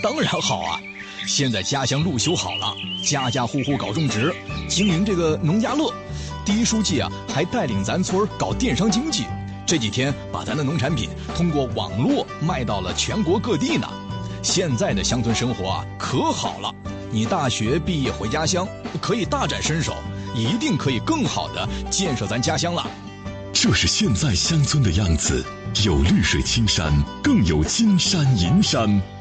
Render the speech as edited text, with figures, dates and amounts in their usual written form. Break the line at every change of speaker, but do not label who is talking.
当然好啊！现在家乡路修好了，家家户户搞种植，经营这个农家乐。第一书记啊，还带领咱村搞电商经济，这几天把咱的农产品通过网络卖到了全国各地呢。现在的乡村生活啊，可好了！你大学毕业回家乡，可以大展身手，一定可以更好的建设咱家乡了。
这是现在乡村的样子，有绿水青山，更有金山银山。